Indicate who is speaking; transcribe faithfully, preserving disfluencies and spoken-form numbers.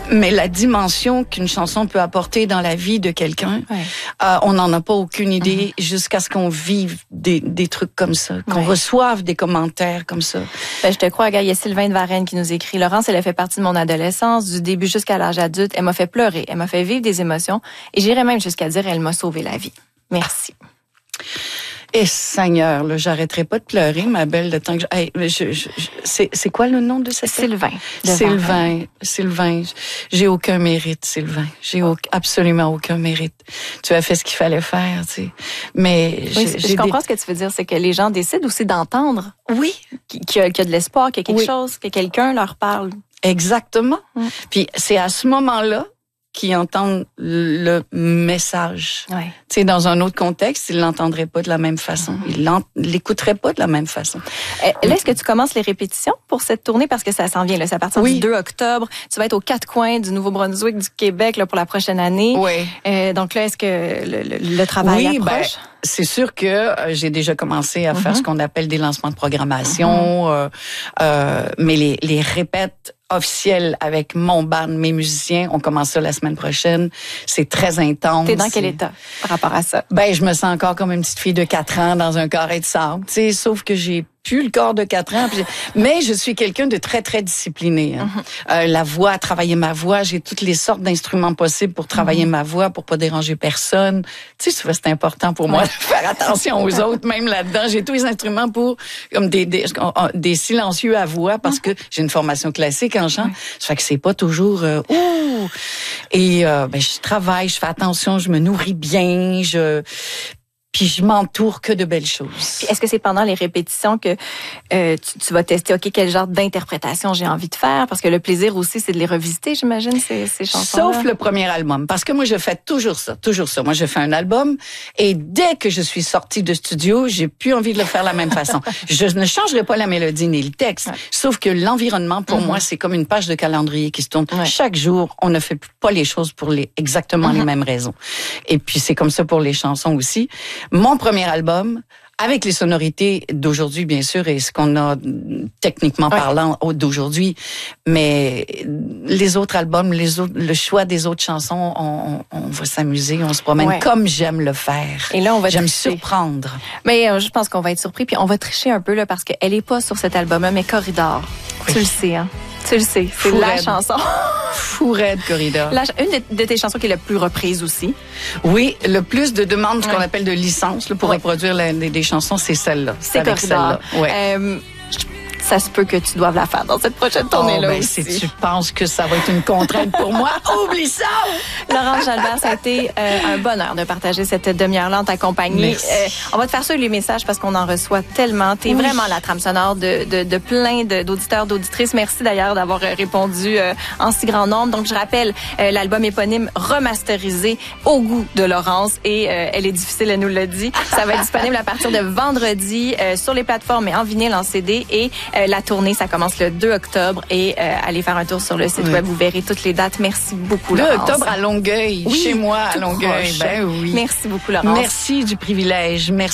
Speaker 1: Mais la dimension qu'une chanson peut apporter dans la vie de quelqu'un, ouais. euh, on n'en a pas aucune idée mm-hmm. jusqu'à ce qu'on vive des, des trucs comme ça, qu'on ouais. reçoive des commentaires comme ça.
Speaker 2: Ben, je te crois, gars, il y a Sylvain de Varenne qui nous écrit. Laurence, elle a fait partie de mon adolescence, du début jusqu'à l'âge adulte. Elle m'a fait pleurer, elle m'a fait vivre des émotions et j'irais même jusqu'à dire elle m'a sauvé la vie. Merci.
Speaker 1: Et Seigneur, là, j'arrêterai pas de pleurer, ma belle, le temps que je... Hey, je, je, je... C'est, c'est quoi le nom de cette...
Speaker 2: Sylvain.
Speaker 1: Sylvain. Sylvain. J'ai aucun mérite, Sylvain. J'ai au... absolument aucun mérite. Tu as fait ce qu'il fallait faire, tu sais. Mais
Speaker 2: oui,
Speaker 1: j'ai,
Speaker 2: je
Speaker 1: j'ai
Speaker 2: comprends
Speaker 1: des...
Speaker 2: ce que tu veux dire, c'est que les gens décident aussi d'entendre.
Speaker 1: Oui.
Speaker 2: Qu'il y a, qu'il y a de l'espoir, qu'il y a quelque
Speaker 1: oui.
Speaker 2: chose, que quelqu'un leur parle.
Speaker 1: Exactement.
Speaker 2: Mm.
Speaker 1: Puis c'est à ce moment-là qui entendent le message.
Speaker 2: Ouais.
Speaker 1: Tu sais, dans un autre contexte, ils l'entendraient pas de la même façon. Mm-hmm. Ils l'ent... l'écouteraient pas de la même façon.
Speaker 2: Euh, là, est-ce que tu commences les répétitions pour cette tournée? Parce que ça s'en vient, là. C'est à partir
Speaker 1: oui.
Speaker 2: du deux octobre. Tu vas être aux quatre coins du Nouveau-Brunswick, du Québec, là, pour la prochaine année.
Speaker 1: Oui.
Speaker 2: Euh, donc là, est-ce que le, le, le travail
Speaker 1: oui,
Speaker 2: approche?
Speaker 1: Ben... C'est sûr que euh, j'ai déjà commencé à mm-hmm. faire ce qu'on appelle des lancements de programmation, mm-hmm. euh, euh, mais les, les répètes officielles avec mon band, mes musiciens, on commence ça la semaine prochaine. C'est très intense.
Speaker 2: T'es dans quel état par rapport à ça?
Speaker 1: Ben, je me sens encore comme une petite fille de quatre ans dans un carré de sable, tu sais, sauf que j'ai plus le corps de quatre ans. Puis, mais je suis quelqu'un de très, très discipliné. Hein. Mm-hmm. Euh, la voix, travailler ma voix, j'ai toutes les sortes d'instruments possibles pour travailler mm-hmm. ma voix, pour pas déranger personne. Tu sais, c'est important pour moi ouais. de faire attention aux autres, même là-dedans. J'ai tous les instruments pour, comme des, des, des silencieux à voix, parce que j'ai une formation classique en chant. Ouais. Ça fait que c'est pas toujours, euh, ouh! Et, euh, ben, je travaille, je fais attention, je me nourris bien, je, puis je m'entoure que de belles choses.
Speaker 2: Puis est-ce que c'est pendant les répétitions que euh, tu, tu vas tester, OK, quel genre d'interprétation j'ai envie de faire? Parce que le plaisir aussi, c'est de les revisiter, j'imagine, ces, ces chansons-là.
Speaker 1: Sauf le premier album. Parce que moi, je fais toujours ça, toujours ça. Moi, je fais un album et dès que je suis sortie de studio, j'ai plus envie de le faire de la même façon. Je ne changerai pas la mélodie ni le texte. Ouais. Sauf que l'environnement, pour mm-hmm. moi, c'est comme une page de calendrier qui se tourne. Ouais. Chaque jour, on ne fait pas les choses pour les exactement mm-hmm. les mêmes raisons. Et puis, c'est comme ça pour les chansons aussi. Mon premier album, avec les sonorités d'aujourd'hui, bien sûr, et ce qu'on a techniquement ouais. parlant d'aujourd'hui, mais les autres albums, les autres, le choix des autres chansons, on, on va s'amuser, on se promène ouais. comme j'aime le faire.
Speaker 2: Et là, on va
Speaker 1: j'aime
Speaker 2: tricher.
Speaker 1: surprendre.
Speaker 2: Mais euh, je pense qu'on va être surpris, puis on va tricher un peu là parce qu'elle est pas sur cet album-là, mais Corridor. Oui. Tu le sais, hein. Tu le sais, c'est Fou la raide. chanson.
Speaker 1: Fou raide, Corridor.
Speaker 2: La, une de, de tes chansons qui est la plus reprise aussi.
Speaker 1: Oui, le plus de demandes, ce
Speaker 2: ouais.
Speaker 1: qu'on appelle de licences là, pour ouais. reproduire la, des, des chansons, c'est celle-là.
Speaker 2: C'est Corridor. Celle-là. Ouais. Euh, ça se peut que tu doives la faire dans cette prochaine tournée-là
Speaker 1: oh, ben,
Speaker 2: aussi.
Speaker 1: Si tu penses que ça va être une contrainte pour moi, oublie ça!
Speaker 2: Laurence Jalbert, ça a été euh, un bonheur de partager cette demi-heure-là en ta compagnie. Euh, on va te faire suivre les messages parce qu'on en reçoit tellement. T'es oui. vraiment la trame sonore de, de, de plein de, d'auditeurs, d'auditrices. Merci d'ailleurs d'avoir répondu euh, en si grand nombre. Donc, je rappelle, euh, l'album éponyme remasterisé au goût de Laurence et euh, elle est difficile, elle nous l'a dit. Ça va être disponible à partir de vendredi euh, sur les plateformes et en vinyle, en C D et Euh, la tournée, ça commence le deux octobre et euh, allez faire un tour sur le site oui. web, vous verrez toutes les dates. Merci beaucoup, Laurence.
Speaker 1: deux octobre à Longueuil, oui, chez moi à Longueuil. Ben oui.
Speaker 2: Merci beaucoup, Laurence.
Speaker 1: Merci du privilège. Merci.